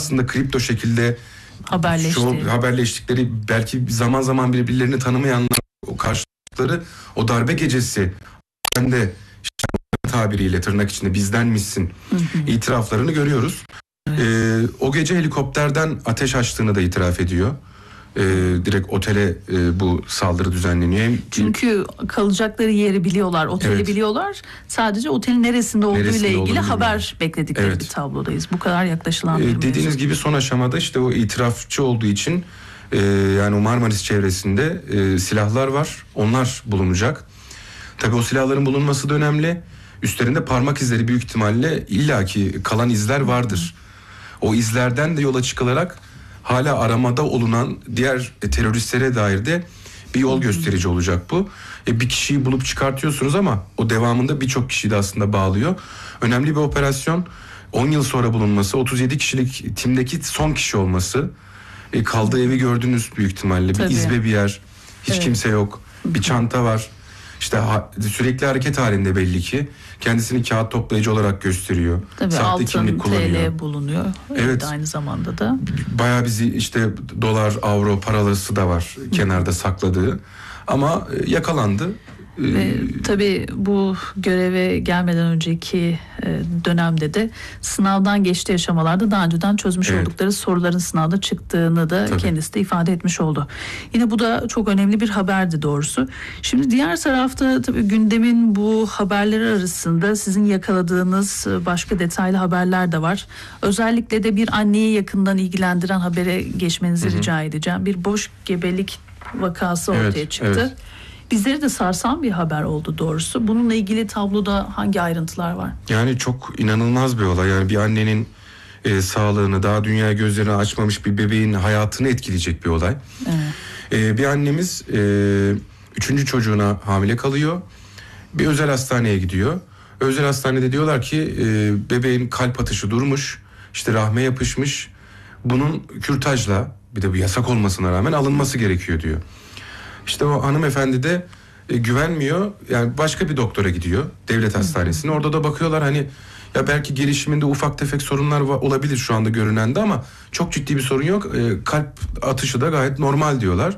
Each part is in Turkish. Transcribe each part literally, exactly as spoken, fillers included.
aslında kripto şekilde haberleşti. Şu haberleştikleri, belki zaman zaman birbirlerini tanımayanlar, o karşılıkları, o darbe gecesi hem de işte tabiriyle tırnak içinde bizdenmişsin hı hı. itiraflarını görüyoruz. Evet. Ee, o gece helikopterden ateş açtığını da itiraf ediyor. Ee, direkt otele e, bu saldırı düzenleniyor. Hem, Çünkü kalacakları yeri biliyorlar, oteli evet. biliyorlar. Sadece otelin neresinde olduğu ile ilgili haber bilmiyorum. bekledikleri evet. bir tablodayız. Bu kadar yaklaşılan. Ee, dediğiniz mevzu. gibi son aşamada işte o itirafçı olduğu için e, yani o Marmaris çevresinde e, silahlar var. Onlar bulunacak. Tabii o silahların bulunması da önemli. Üstlerinde parmak izleri büyük ihtimalle illaki kalan izler vardır. O izlerden de yola çıkılarak hala aramada olunan diğer teröristlere dair de bir yol gösterici olacak bu. E, bir kişiyi bulup çıkartıyorsunuz ama o devamında birçok kişiyi de aslında bağlıyor. Önemli bir operasyon. on yıl sonra bulunması, otuz yedi kişilik timdeki son kişi olması. E, kaldığı evi gördünüz büyük ihtimalle. Tabii. Bir izbe bir yer. Hiç evet. kimse yok. Bir çanta var. İşte ha, sürekli hareket halinde belli ki. Kendisini kağıt toplayıcı olarak gösteriyor. Tabii sahte kimlik kullanıyor. T L bulunuyor. Evet. evet. Aynı zamanda da. Bayağı bizi işte dolar, avro paralısı da var Hı. kenarda sakladığı. Ama yakalandı. Ve tabii bu göreve gelmeden önceki dönemde de sınavdan geçtiği aşamalarda daha önceden çözmüş evet. oldukları soruların sınavda çıktığını da tabii. kendisi de ifade etmiş oldu. Yine bu da çok önemli bir haberdi doğrusu. Şimdi diğer tarafta tabii gündemin bu haberleri arasında sizin yakaladığınız başka detaylı haberler de var. Özellikle de bir anneyi yakından ilgilendiren habere geçmenizi Hı-hı. rica edeceğim. Bir boş gebelik vakası evet, ortaya çıktı. Evet. Bizleri de sarsan bir haber oldu doğrusu. Bununla ilgili tabloda hangi ayrıntılar var? Yani çok inanılmaz bir olay. Yani bir annenin e, sağlığını, daha dünyaya gözlerini açmamış bir bebeğin hayatını etkileyecek bir olay. Evet. E, bir annemiz e, üçüncü çocuğuna hamile kalıyor. Bir özel hastaneye gidiyor. Özel hastanede diyorlar ki e, bebeğin kalp atışı durmuş. İşte rahme yapışmış. Bunun kürtajla, bir de bu yasak olmasına rağmen alınması gerekiyor diyor. İşte o hanımefendi de e, güvenmiyor. Yani başka bir doktora gidiyor. Devlet hastanesine. Orada da bakıyorlar hani ya belki gelişiminde ufak tefek sorunlar va- olabilir şu anda görünende ama çok ciddi bir sorun yok. E, kalp atışı da gayet normal diyorlar.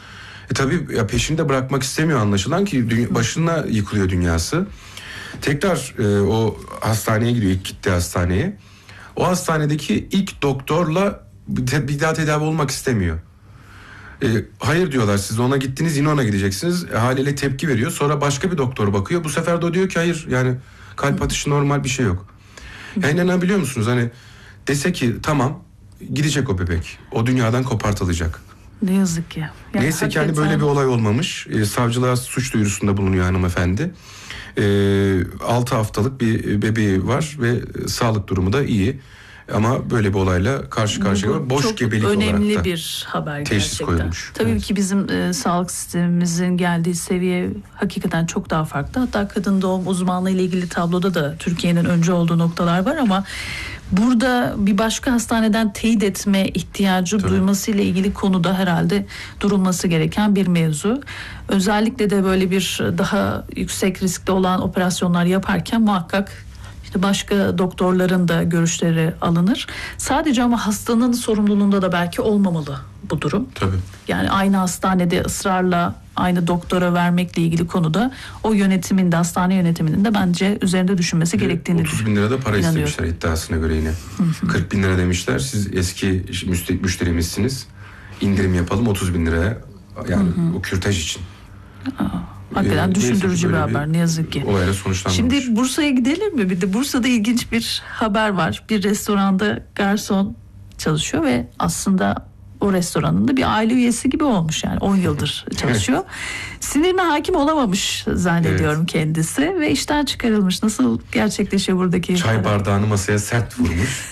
E tabii ya peşinde bırakmak istemiyor anlaşılan ki dünya, başına yıkılıyor dünyası. Tekrar e, o hastaneye gidiyor, ilk gittiği hastaneye. O hastanedeki ilk doktorla bir daha tedavi olmak istemiyor. E, hayır diyorlar, siz ona gittiniz, yine ona gideceksiniz. E, haliyle tepki veriyor. Sonra başka bir doktor bakıyor. Bu sefer de o diyor ki hayır, yani kalp atışı normal, bir şey yok. Ya inanabiliyor musunuz? Hani dese ki tamam, gidecek o bebek. O dünyadan kopartılacak. Ne yazık ki. Yani neyse ki hani böyle bir olay olmamış. E, savcılığa suç duyurusunda bulunuyor hanımefendi. E, altı haftalık bir bebeği var ve sağlık durumu da iyi. Ama böyle bir olayla karşı karşıya, boş gebelik olarak da önemli bir haber gerçekten. Koyulmuş. Tabii evet. ki bizim e, sağlık sistemimizin geldiği seviye hakikaten çok daha farklı. Hatta kadın doğum uzmanlığı ile ilgili tabloda da Türkiye'nin önce olduğu noktalar var ama burada bir başka hastaneden teyit etme ihtiyacı Tabii. duyması ile ilgili konuda herhalde durulması gereken bir mevzu. Özellikle de böyle bir daha yüksek riskli olan operasyonlar yaparken muhakkak başka doktorların da görüşleri alınır. Sadece ama hastanın sorumluluğunda da belki olmamalı bu durum. Tabii. Yani aynı hastanede ısrarla aynı doktora vermekle ilgili konuda o yönetimin de, hastane yönetiminin de bence üzerinde düşünmesi gerektiğini düşünüyorum. otuz bin lira da para istemişler iddiasına göre yine. Hı hı. kırk bin lira demişler. Siz eski müşterimizsiniz. İndirim yapalım otuz bin liraya. Yani hı hı. o kürtaj için. Aa. Hakikaten ee, düşündürücü bir haber, ne yazık ki. Olayla sonuçlanmamış. Şimdi Bursa'ya gidelim mi? Bir de Bursa'da ilginç bir haber var. Bir restoranda garson çalışıyor ve aslında o restoranın da bir aile üyesi gibi olmuş, yani on yıldır çalışıyor. Sinirine hakim olamamış zannediyorum evet. kendisi ve işten çıkarılmış. Nasıl gerçekleşiyor buradaki? Çay haber? Bardağını masaya sert vurmuş.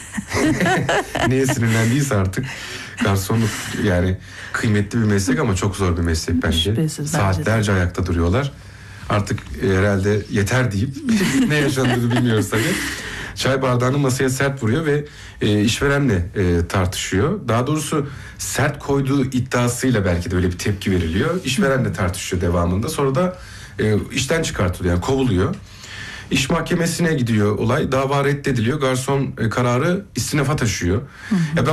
Neye sinirlendiyse artık. Garsonluk yani kıymetli bir meslek ama çok zor bir meslek bence. Şüphesiz, saatlerce bence ayakta duruyorlar. Artık herhalde yeter deyip ne yaşandığını bilmiyoruz tabii. Çay bardağını masaya sert vuruyor ve e, işverenle e, tartışıyor. Daha doğrusu sert koyduğu iddiasıyla belki de öyle bir tepki veriliyor. İşverenle tartışıyor devamında. Sonra da e, işten çıkartılıyor, yani kovuluyor. İş mahkemesine gidiyor olay. Dava reddediliyor. Garson e, kararı istinafa taşıyor. Hı hı. Ya ben